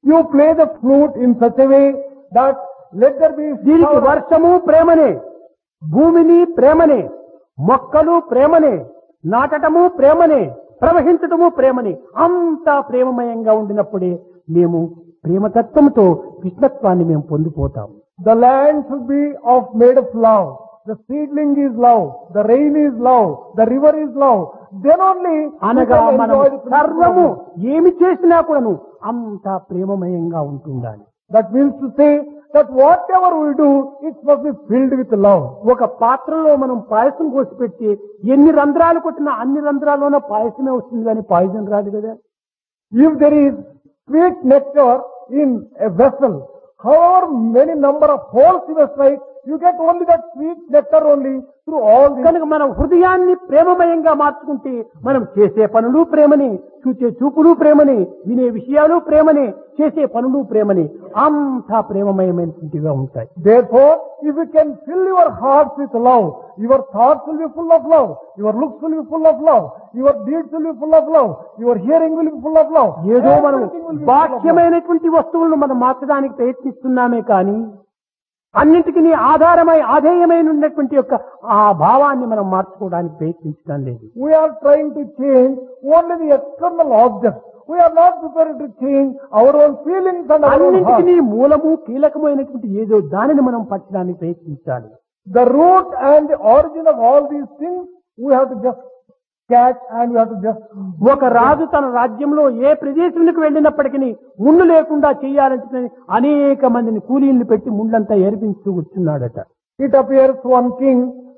You play the flute in such a way that let there be దీనికి వర్షము ప్రేమనే, భూమిని ప్రేమనే, మొక్కలు ప్రేమనే, నాటటము ప్రేమనే, ప్రవహించటము ప్రేమనే, అంతా ప్రేమమయంగా ఉండినప్పుడే మేము ప్రేమతత్వంతో కృష్ణత్వాన్ని మేము పొందిపోతాం. The land should be made of love. The seedling is love. The rain is love. The river is love. Then only అనగా we can మనం enjoy the సర్వము principle. ఏమి చేసినా కూడాను అంతా ప్రేమమయంగా ఉంటుండాలి. That means to say that whatever we do, it must be filled with love. ఒక పాత్రలో మనం పాయసం కోసి పెట్టి ఎన్ని రంధ్రాలు కొట్టినా అన్ని రంధ్రాల్లోనే పాయసమే వస్తుంది కానీ పాయసం రాదు కదా. If there is sweet nectar in a vessel, however many number of holes you strike, you get only that sweet nectar only through all these. కనుక మనం హృదయాన్ని ప్రేమమయంగా మార్చుకుంటే మనం చేసే పనులు ప్రేమని, చూసే చూపులు ప్రేమని, వినే విషయాలు ప్రేమని, చేసే పనులు ప్రేమని, అంతా ప్రేమమయమైనటువంటిగా ఉంటాయి. Therefore, if you can fill your hearts with love, your thoughts will be full of love, your looks will be full of love, your deeds will be full of love, your hearing will be full of love. ఏదో మనం Everything will be full of love. బాహ్యమైనటువంటి వస్తువులను మనం మార్చడానికి ప్రయత్నిస్తున్నామే కానీ అన్నింటికి ఆధారమై ఆధేయమైన ఉన్నటువంటి యొక్క ఆ భావాన్ని మనం మార్చుకోవడానికి ప్రయత్నించడం లేదు. We are trying to change only the external objects. We are not prepared to change our own feelings and our own heart. అన్నింటికి మూలము కీలకమైనటువంటి ఏదో దానిని మనం పట్టడానికి ప్రయత్నించాలి. The root and the origin of all these things, we have to just catch and we have to just... ఒక రాజు తన రాజ్యంలో ఏ ప్రదేశానికి వెళ్ళినప్పటికీ ముళ్ళు లేకుండా చేయాలంటే అనేక మందిని కూలీలను పెట్టి ముళ్ళంతా ఏర్పించుతూ కూర్చున్నాడట. It appears one king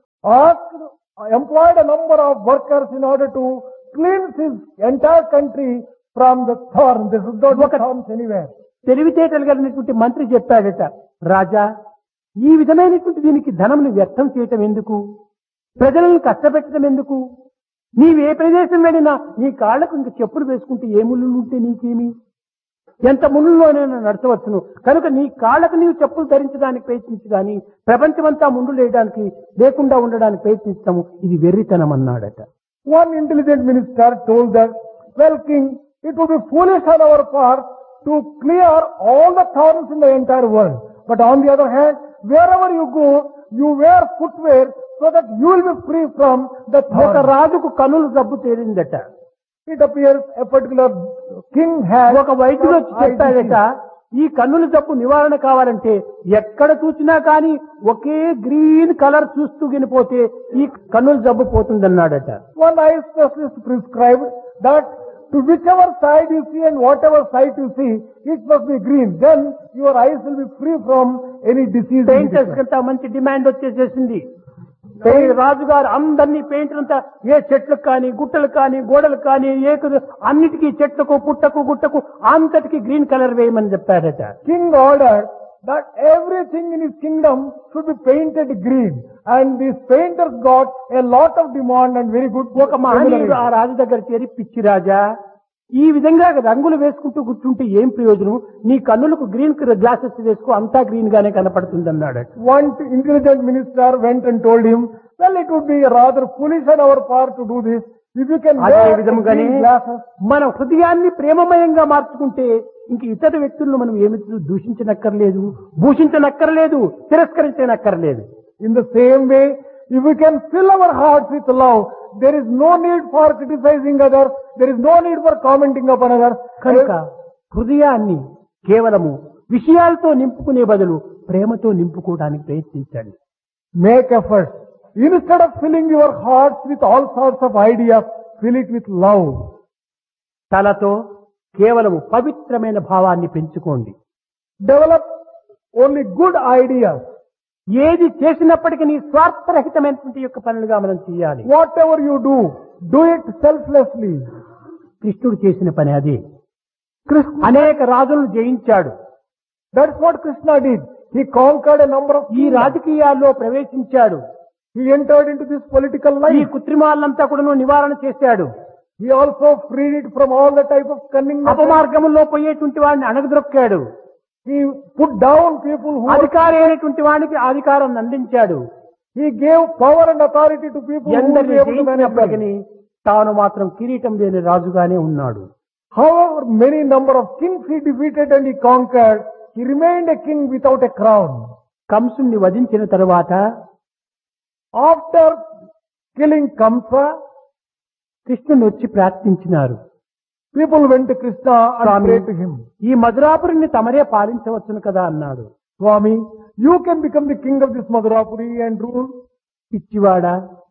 employed a number of workers in order to cleanse his entire country from the thorn. There should not be thorns anywhere. తెలివితేటలు కలిగినటువంటి మంత్రి చెప్పాడట, రాజా ఈ విధమైనటువంటి దీనికి ధనమును వ్యర్థం చేయటం ఎందుకు, ప్రజలను కష్టపెట్టడం ఎందుకు, నీవే ప్రదేశం వెళ్ళినా నీ కాళ్లకు ఇంక చెప్పులు వేసుకుంటే ఏ ముళ్ళు ఉంటే నీకేమి, ఎంత ముళ్ళులోనైనా నడచవచ్చును, కనుక నీ కాళ్లకు నీవు చెప్పులు ధరించడానికి ప్రయత్నించు కానీ ప్రపంచమంతా ముందు లేకుండా ఉండడానికి ప్రయత్నిస్తాము, ఇది వెర్రితనం అన్నాడట. One intelligent minister told that, well, king, it would be foolish on our part to clear all the thorns in the entire world. But on the other hand, wherever you go, you wear footwear so that you will be free from the ఒక thorn. రాజుకు కనులు జబ్బు తేలిందట. It appears a particular king had ఒక వైద్యుడు వచ్చి some eye చెప్పాడట, disease. ఈ కన్నుల జబ్బు నివారణ కావాలంటే ఎక్కడ చూసినా కానీ ఒకే గ్రీన్ కలర్ చూస్తూ వినిపోతే ఈ కన్నుల జబ్బు పోతుందన్నాడట. One eye specialist prescribed that to whichever side you see and whatever side you see, it must be green. Then your eyes will be free from any disease. Painters కంతా మంచి demand వచ్చేసేసింది. రాజుగారు అందరినీ పెయింటర్లంతా ఏ చెట్లకు కానీ గుట్టలకు కానీ గోడలకు కానీ అన్నిటికీ చెట్లకు పుట్టకు గుట్టకు అంతటికి గ్రీన్ కలర్ వేయమని చెప్పాడట. King ordered that everything in his kingdom should be painted green, and these painters got a lot of demand and very good. ఒక మహనీయుడు ఆ రాజు దగ్గర చేరి, పిచ్చి రాజా ఈ విధంగా రంగులు వేసుకుంటూ కూర్చుంటే ఏం ప్రయోజనం, నీ కన్నులకు గ్రీన్ గ్లాసెస్ వేసుకో అంతా గ్రీన్ గానే కనపడుతుంది అన్నాడట. One intelligent minister went and told him, well, it would be rather foolish on our part to do this. If you can అదే wear విధముగానే green glasses. మన హృదయాన్ని ప్రేమమయంగా మార్చుకుంటే ఇంక ఇతర వ్యక్తులను మనం ఏమి దూషించనక్కర్లేదు, భూషించనక్కర్లేదు, తిరస్కరించనక్కర్లేదు. In the same way, if we can fill our hearts with love, there is no need for criticizing others, there is no need for commenting upon others. కనుక హృదయాన్ని కేవలము విషయాలతో నింపుకునే బదులు ప్రేమతో నింపుకోవడానికి ప్రయత్నించండి. Make effort. Instead of filling your hearts with all sorts of ideas, fill it with love. తలతో కేవలము పవిత్రమైన భావాన్ని పెంచుకోండి. Develop only good ideas. ఏది చేసినప్పటికీ నీ స్వార్థరహితమైనటువంటి యొక్క పనులుగా మనం చేయాలి. Whatever you do it selflessly. కృష్ణుడు చేసిన పని అదే. అనేక రాజులను జయించాడు. That's what Krishna did. He conquered a number of ఈ రాజకీయాల్లో ప్రవేశించాడు. He entered into this political ఈ life. కృత్రిమాలంతా కూడా నివారణ చేశాడు. He also freed it from all the type of cunning. అపమార్గంలో పోయేటువంటి వాడిని అణగద్రొక్కాడు. He put down people who అధికారి అయినటువంటి వాడికి అధికారం అందించాడు. He gave power and authority to people who were ఎందరిని able to manage them. జయించినప్పటికీ తాను మాత్రం కిరీటం లేని రాజుగానే ఉన్నాడు. However many number of kings he defeated and he conquered, he remained a king without a crown. కంసుని వధించిన తరువాత After killing Kamsa, కృష్ణుని వచ్చి ప్రార్థించినారు. people went to Krishna and Swami, prayed to him. ఈ మధురాపురిని తమరే పాలించవచ్చును కదా అన్నాడు. Swami, you can become the king of this Madhurapuri and rule. పిచ్చివాడా,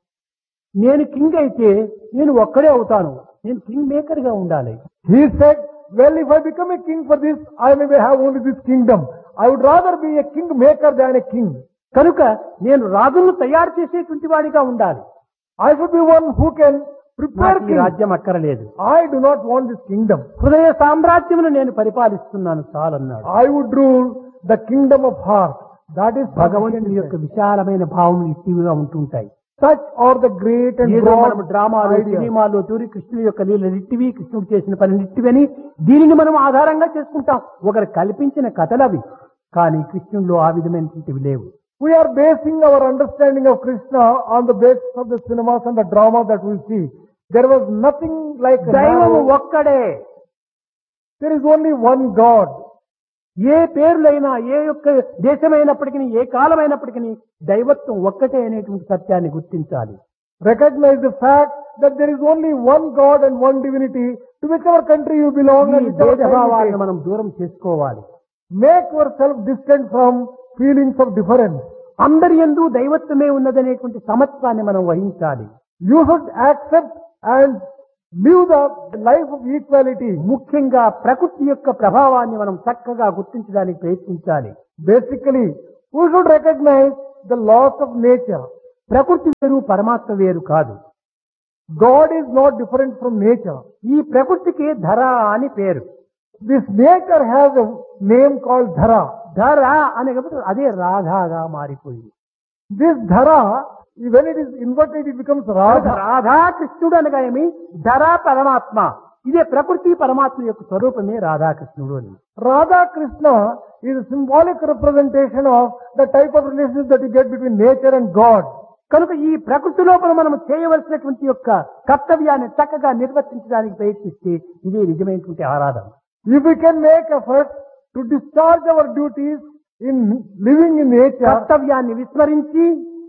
నేను king అయితే నేను ఒక్కడే అవుతాను. నేను కింగ్ మేకర్ గా ఉండాలి. He said, well, if I become a king for this, I may have only this kingdom. I would rather be a king maker than a king. కనుక నేను రాజును తయారు చేసేటువంటి వాడిగా ఉండాలి. I should be one who can prepare నాకు ఈ king. రాజ్యం అక్కరలేదు. I do not want this kingdom. హృదయ సామ్రాజ్యమును నేను పరిపాలిస్తున్నాను చాలన్నాడు. I would rule the kingdom of heart. That is భగవంతుని యొక్క విశాలమైన భావములు ఇట్టివిగా ఉంటుంటాయి. Such are the great and ఏదో మనం broad డ్రామాలు ideas. సినిమాలు తూరి కృష్ణుడి యొక్క లీలలు ఇట్టివి, కృష్ణుడు చేసిన పని ఇట్టివని దీనిని మనం ఆధారంగా చేసుకుంటాం. ఒకరు కల్పించిన కథలవి, కానీ కృష్ణుడిలో ఆ విధమైనటువంటివి లేవు. We are basing our understanding of Krishna on the basis of the cinemas and the drama that we see. There was nothing like దైవము narrow- ఒక్కడే. There is only one God. ఏ పేర్లైనా, ఏ యొక్క దేశమైనప్పటికీ, ఏ కాలమైనప్పటికీ దైవత్వం ఒక్కటే అనేటువంటి సత్యాన్ని గుర్తించాలి. Recognize the fact that there is only one God and one divinity to whichever country you belong ఈ and whichever time you భేదభావాలను take. మనం దూరం చేసుకోవాలి. Make yourself distant from feelings of difference. అందరి యందు దైవత్వమే ఉన్నదనేటువంటి సమత్వాన్ని మనం వహించాలి. You should accept and live the life of equality. ముఖ్యంగా ప్రకృతి యొక్క ప్రభావాన్ని మనం చక్కగా గుర్తించడానికి ప్రయత్నించాలి. Basically, we should recognize the laws of nature. ప్రకృతి వేరు, పరమాత్మ వేరు కాదు. God is not different from nature. ఈ ప్రకృతికి ధర అని పేరు. This nature has a name called Dhara. ధర అనేటప్పుడు అదే రాధాగా మారిపోయింది. This Dhara, when it is inverted, it becomes Radha. Radha కృష్ణుడు అనగా ఏమి? ధర పరమాత్మ. ఇదే ప్రకృతి పరమాత్మ యొక్క స్వరూపమే రాధాకృష్ణుడు అని. Radha Krishna is a symbolic representation of the type of relationship that you get between nature and God. కనుక ఈ ప్రకృతి లోపల మనం చేయవలసినటువంటి యొక్క కర్తవ్యాన్ని చక్కగా నిర్వర్తించడానికి ప్రయత్నిస్తే ఇదే నిజమైనటువంటి ఆరాధన. If we can make efforts to discharge our duties in living in nature, కర్తవ్యాన్ని విస్మరించి,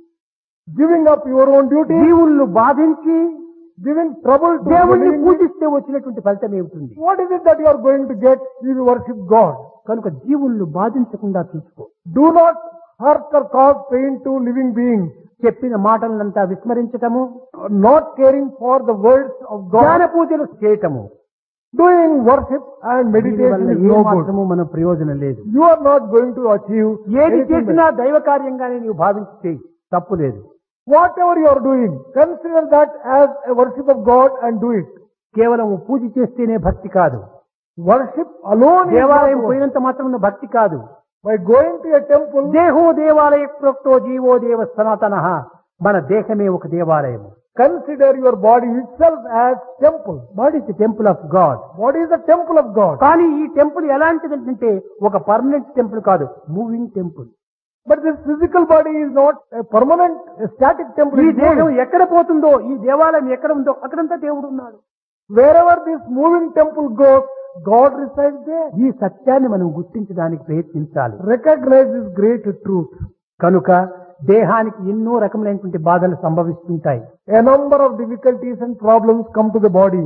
giving up your own duties, జీవులను బాధించి, giving trouble to దేవుణ్ణి living, పూజిస్తే వచ్చినటువంటి ఫలితం ఏమిటి? what is it that you are going to get if you worship God? కనుక జీవులను బాధించకుండా చూసుకో. Do not hurt or cause pain to living beings. చెప్పిన మాటలంతా విస్మరించటము, Not caring for the words of జ్ఞాన God. పూజలు చేయటము, Doing worship and meditation దీనివల్ల is A no good. మాత్రము మన ప్రయోజనం లేదు. You are not going to achieve ఏది anything చేసినా better. దైవ కార్యంగానే నీవు భావించి చేయి, తప్పు లేదు. Whatever you are doing, consider that as a worship of God and do it. కేవలం పూజ చేస్తేనే భక్తి కాదు. Worship alone is దేవాలయం not పోయినంత మాత్రం భక్తి కాదు. by going to a temple. దేహో దేవాలయ ప్రోక్తో జీవో దేవ సనాతన. మన దేహమే ఒక దేవాలయము. Consider your body itself as temple. Body is the temple of God. What is the temple of God? కానీ ఈ టెంపుల్ ఎలాంటిదంటే ఒక పర్మనెంట్ టెంపుల్ కాదు, moving temple. But this physical body is not a permanent, a static temple. ఈ It is దేహం moving. ఎక్కడ పోతుందో, ఈ దేవాలయం ఎక్కడ ఉందో అక్కడంతా దేవుడు ఉన్నాడు. Wherever this moving temple goes, God resides there. ఈ సత్యాన్ని మనం గుర్తించడానికి ప్రయత్నించాలి. Recognize this great truth. కనుక దేహానికి ఎన్నో రకములైనటువంటి బాధలు సంభవిస్తుంటాయి. A number of difficulties and problems come to the body.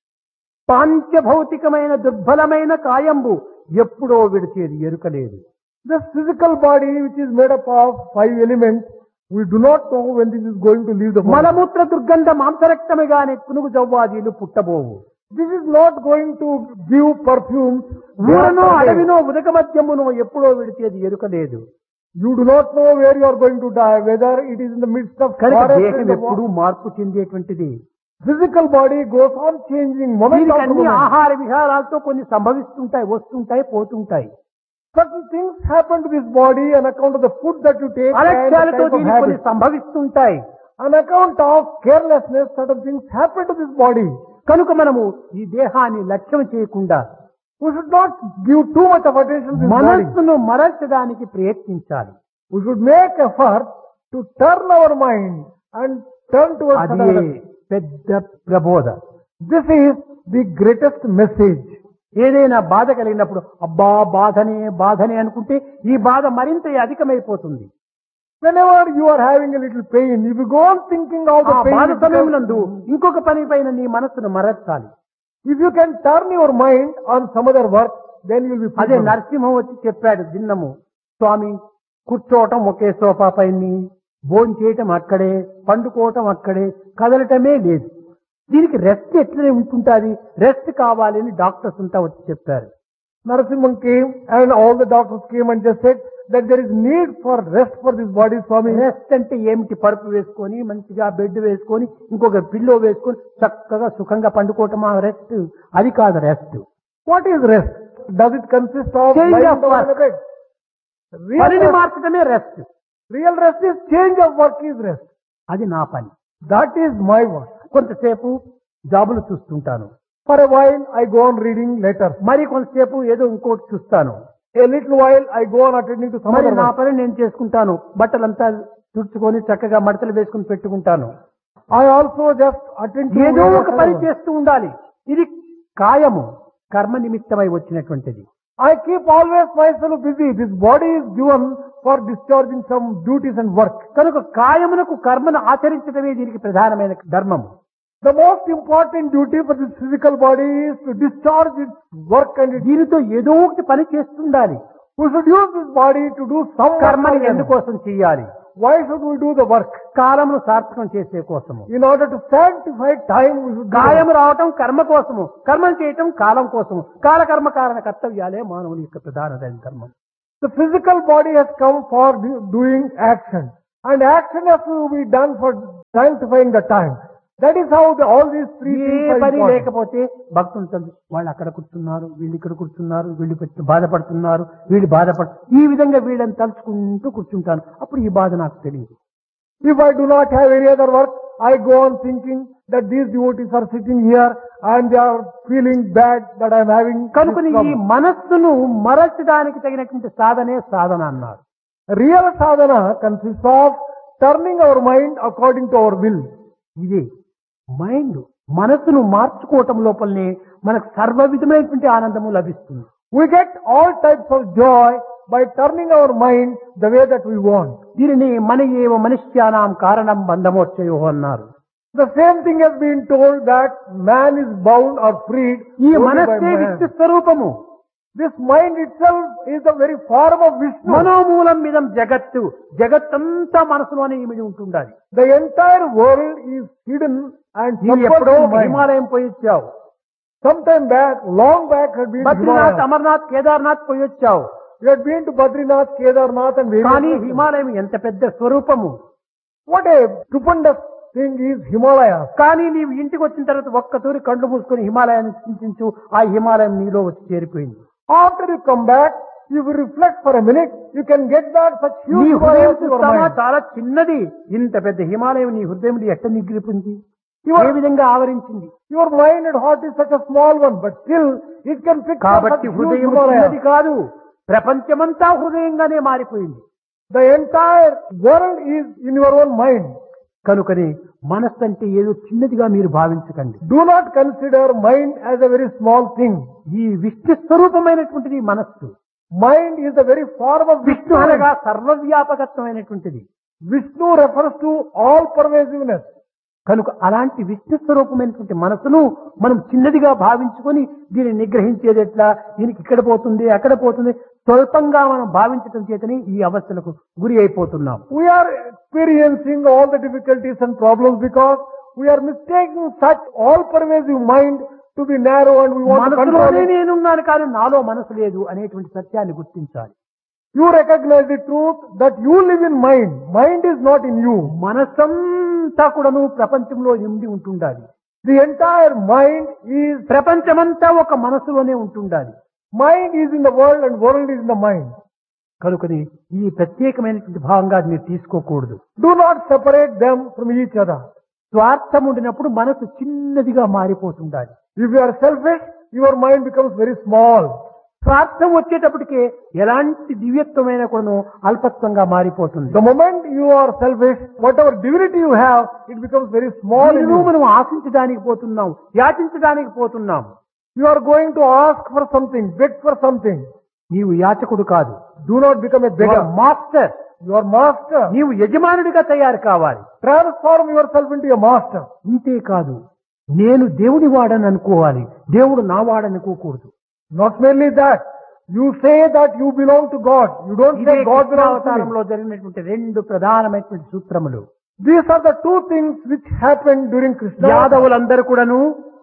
పాంచభౌతికమైన దుర్బలమైన కాయంబు ఎప్పుడో విడిచేది ఎరుకలేదు. This physical body, which is made up of 5 elements, we do not know when this is going to leave the body. మలమూత్ర దుర్గంధ మాంసరక్తముగానే పునుగు జవ్వాదీలు పుట్టబోవు. This is not going to give perfumes. ఊరనో అడవినో ఉదక మధ్యమునో ఎప్పుడో విడిచేది ఎరుకలేదు. You do not know where you are going to die, whether it is in the midst of కనుక forest దేహం and the ఎప్పుడూ మార్పు చెందేటువంటిది. physical body goes on changing moment దీనికి after అన్ని moment. ఆహార విహారాలతో కొన్ని సంభవిస్తుంటాయి, వస్తుంటాయి, పోతుంటాయి. Certain things happen to this body on account of the food that you take and the అలక్ష్యాలతో type of దీనికి కొన్ని habits. సంభవిస్తుంటాయి. On account of carelessness, certain things happen to this body. కనుక మనము ఈ దేహాన్ని లక్ష్యం చేయకుండా We should not give too much of attention to this body. మనస్సును మరల్చడానికి ప్రయత్నించాలి. We should make effort to turn our mind and turn towards అది another. పెద్ద ప్రబోధ. This is the greatest message. ఏదైనా బాధ కలిగినప్పుడు అబ్బా బాధనే అనుకుంటే ఈ బాధ మరింత అధికమైపోతుంది. Whenever you are having a little pain, if you go on thinking of the ఆ pain, బాధ it సమయం becomes- నందు ఇంకొక పని పైన నీ మనస్సును మరచాలి. if you can turn your mind on some other work, then you will be అదే fruitful. నరసింహం వచ్చి చెప్పాడు దిన్నము, స్వామి కూర్చోవటం ఒకే సోఫా పైని, భోజనం చేయటం అక్కడే, పండుకోవటం అక్కడే, కదలటమే లేదు. దీనికి రెస్ట్ ఎట్లనే ఉంటుంటాది, రెస్ట్ కావాలి అని డాక్టర్స్ అంతా వచ్చి చెప్పారు. Narasimhan came and all the doctors came and just said that there is need for rest for this body, Swami. Rest అంటే ఏమిటి? పరుపు వేసుకొని మంచిగా బెడ్ వేసుకొని ఇంకొక పిల్లో వేసుకొని చక్కగా సుఖంగా పండుకోవటమా రెస్ట్? అది కాదు rest. What is rest? Does it consist of Change lying of down on work. a bed? పనిని Real మార్చడమే rest. rest is change of work is rest. అది నా పని. That is my work. కొంతసేపు జాబులు చూస్తుంటాను, For a while I go on reading letters. మరి కొంతసేపు ఏదో ఇంకోటి చూస్తాను, A little while I go on attending to some మరి other నా work. పని నేను చేసుకుంటాను. బట్టలంతా తుడుచుకొని చక్కగా మడతలు వేసుకుని పెట్టుకుంటాను. I also just attend to ఏదో various ఒక other పని work. చేస్తూ ఉండాలి. ఇది కాయము, కర్మ నిమిత్తమై వచ్చినటువంటిది. I keep always myself busy. This body is given for discharging some duties and work. కనుక కాయమునకు కర్మను ఆచరించడమే దీనికి ప్రధానమైన ధర్మము. The most important duty for this physical body is to discharge its work and its. దీనితో ఏదో ఒకటి పని చేస్తుండాలి. We should use this body to do some work. కర్మని for them. ఎందుకోసం చేయాలి? Why should we do the work? కాలమును సార్థకం చేసే కోసము. In order to sanctify time, we should do కాయము the work. రావటం కర్మ కోసము, కర్మం చేయటం కాలం కోసము. కాలకర్మ కారణ కర్తవ్యాలే మానవుని యొక్క ప్రధానమైన ధర్మం. The physical body has come for doing action. And action has to be done for sanctifying the time. That is how all these three A things are పని important. లేకపోతే భక్తులు వాళ్ళు అక్కడ కూర్చున్నారు, వీళ్ళు ఇక్కడ కూర్చున్నారు, వీళ్ళు బాధపడుతున్నారు, వీళ్ళు ఈ విధంగా వీళ్ళని తలుచుకుంటూ కూర్చుంటాను. అప్పుడు ఈ బాధ నాకు తెలియదు. If I do not have any other work, I go on thinking that these devotees are sitting here and they are feeling bad that I am having this కనుకని ఈ problem. మనస్సును మరచడానికి తగినటువంటి సాధనే సాధన అన్నారు. Real sadhana consists of turning our mind according to our will. ఇదే mind మనస్సును మార్చుకోవటం లోపలనే మనకు సర్వ విధమైనటువంటి ఆనందము లభిస్తుంది. We get all types of joy by turning our mind the way that we want. దీనిని మన ఏవ మనుష్యానాం కారణం బంధమోచ్చయో అన్నారు. The same thing has been told that man is bound or freed ఈ only by మనస్సే man. విష్ణు స్వరూపము. This mind itself is the very form of Vishnu. మనోమూలం మీదం జగత్తు, జగత్తంతా మనసులోనే ఇమిడి ఉంటుండాలి. The entire world is hidden and నీవు ఎప్పుడో submerged in mind. హిమాలయం పోయి వచ్చావు, Sometime back, long back had been to Badrinath, Himalaya. Amarnath, Kedarnath పోయి వచ్చావు. You had been to Badrinath, Kedarnath and various కానీ places. హిమాలయం ఎంత పెద్ద స్వరూపము. What a stupendous thing is Himalaya. కానీ నీవు ఇంటికి వచ్చిన తర్వాత ఒక్కతూరి కళ్ళు మూసుకొని హిమాలయాన్ని చింతించు, ఆ హిమాలయం నీలో వచ్చి చేరిపోయింది. After you come back, if you reflect for a minute, you can get back such నీ huge హృదయం Himalayas in your చూస్తావా mind. చాలా చిన్నది, ఇంత పెద్ద హిమాలయం నీ హృదయం ఎట్ట నిగ్రిపింది, Your- ఏ విధంగా ఆవరించింది. Your mind and heart is such a small one, but still it can pick up such కాబట్టి huge హృదయం చిన్నది Himalayas. కాదు, ప్రపంచమంతా హృదయంగానే మారిపోయింది. The entire world is in your own mind. కనుకనే మనస్సు అంటే ఏదో చిన్నదిగా మీరు భావించకండి. Do not consider mind as a very small thing. ఈ విష్ణు స్వరూపమైనటువంటిది మనస్సు. Mind is the very form of Vishnu Vishnu. అనగా సర్వవ్యాపకత్వమైనటువంటిది. Vishnu refers to all pervasiveness. కనుక అలాంటి విష్ణు స్వరూపమైనటువంటి మనసును మనం చిన్నదిగా భావించుకొని దీన్ని నిగ్రహించేది ఎట్లా, దీనికి ఇక్కడ పోతుంది అక్కడ పోతుంది స్వల్పంగా మనం భావించటం చేతని ఈ అవస్థలకు గురి అయిపోతున్నాం. We are experiencing all the difficulties and problems because we are mistaking such all-pervasive mind to be narrow and we want to control మనసులోనే it. నేనున్నాను కానీ నాలో మనసు లేదు అనేటువంటి సత్యాన్ని గుర్తించాలి. You recognize the truth that you live in mind. Mind is not in you. మనసంతా కూడాను ప్రపంచంలో నిండి ఉంటుండాలి. The entire mind is, ప్రపంచమంతా ఒక మనసులోనే ఉంటుండాలి. mind is in the world and world is in the mind. కనుకని ఈ ప్రత్యేకమైనటువంటి భావంగా మీరు తీసుకోకూడదు. Do not separate them from each other. స్వార్థం ఉండినప్పుడు మనసు చిన్నదిగా మారిపోతుండాలి. If you are selfish, your mind becomes very small. స్వార్థం వచ్చేటప్పటికే ఎలాంటి దివ్యత్వమైన కూడా అల్పత్వంగా మారిపోతుంది. The moment you are selfish, whatever divinity you have, it becomes very small in దీనిని you. మనం ఆశించడానికి పోతున్నాం, యాచించడానికి పోతున్నాం. You are going to ask for something, beg for something. నీవు యాచకుడు కాదు, Do not become a beggar. Master. You are master. నీవు యజమానుడిగా తయారు కావాలి. Transform yourself into a master. ఇంతే కాదు, నేను దేవుని వాడని అనుకోవాలి, దేవుడు నా వాడనుకోకూడదు. Not merely that. You say that you belong to God. You don't ఇదే say God belongs to me. అవతారంలో జరిగినటువంటి రెండు ప్రధానమైనటువంటి సూత్రములు. These are the two things which happened during Krishna. యాదవులందరూ కూడాను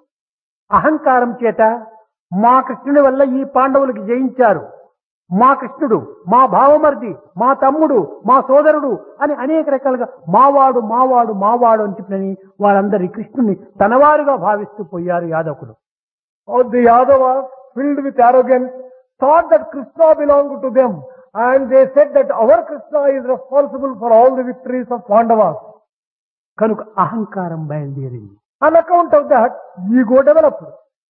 అహంకారం చేత మా కృష్ణుడి వల్ల ఈ పాండవులకు జయించారు, మా కృష్ణుడు, మా భావమర్ది, మా తమ్ముడు, మా సోదరుడు అని అనేక రకాలుగా మావాడు మావాడు మావాడు అని చెప్పినని వారందరి కృష్ణుని తనవారుగా భావిస్తూ పోయారు యాదవులు. All the Yadavas, filled with arrogance, thought that Krishna belonged to them, and they said that our Krishna is responsible for all the victories of Pandavas. కనుక అహంకారం బయలుదేరింది. On account of that, ego developed.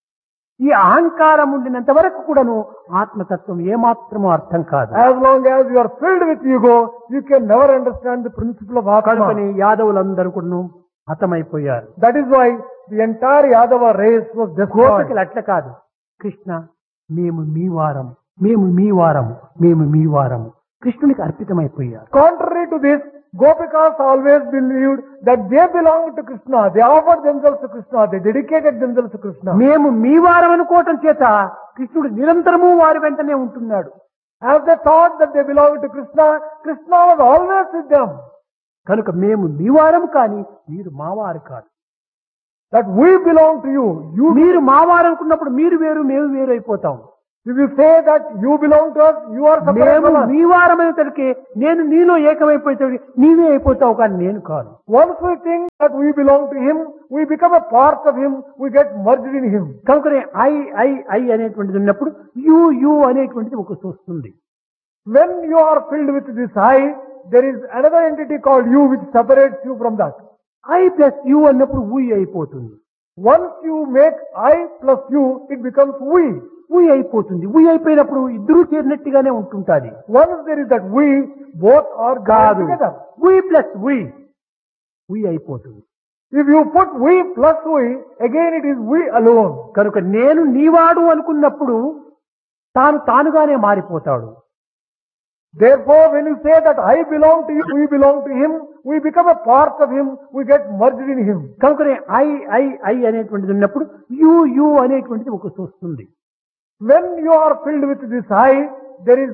ఈ అహంకారం ఉండినంత వరకు కూడాను ఆత్మతత్వం ఏమాత్రమూ అర్థం కాదు. As long as you are filled with ego, you can never understand the principle of కనుకని Atma. యాదవులందరూ కూడాను హతమైపోయారు. That is why the entire Yadava race was destroyed. గోపికలు అట్ల కాదు, కృష్ణ మేము మీ వారం, మేము మీ వారం, మేము మీ వారం కృష్ణునికి అర్పితమైపోయారు. Contrary to this, Gopikas always believed that they belonged to Krishna. They offered themselves to Krishna. They dedicated themselves to Krishna. మేము మీ వారం అనుకోవటం చేత కృష్ణుడు నిరంతరము వారి వెంటనే ఉంటున్నాడు. As they thought that they belonged to Krishna, Krishna was always with them. కనుక మేము మీ వారం కానీ మీరు మావారు కాదు. That we belong to you. మీరు మావారు అనుకున్నప్పుడు మీరు వేరు, మేము వేరు అయిపోతాం. If you say that you belong to us, you are separate మేము from us. మీ వారమైనసరికి నేను నీలో ఏకమైపోతాడు, నీవే అయిపోతావు కానీ నేను కాదు. Once we think that we belong to him, we become a part of him, we get merged in him. కనుకనే I I I అనేటువంటిది ఉన్నప్పుడు యు యు అనేటువంటిది ఒకటి వస్తుంది. When you are filled with this I, there is another entity called you which separates you from that. I plus you అన్నప్పుడు ఊ అయిపోతుంది. Once you make I plus you, it becomes we. ఊ అయిపోతుంది. ఊ అయిపోయినప్పుడు ఇద్దరూ చేరినట్టుగానే ఉంటుంటాది. Once there is that we, both are కాదు, gathered together. ఊ ప్లస్ ఊ అయిపోతుంది. If you put we plus we, again it is we alone. కనుక నేను నీవాడు అనుకున్నప్పుడు తానుగానే మారిపోతాడు. Therefore, when you say that I belong to you, we belong to him, we become a part of him, we get merged in him. కనుకనే I I I అనేటువంటిది ఉన్నప్పుడు you you అనేటువంటిది ఒకటి వస్తుంది. When you are filled with this I, there is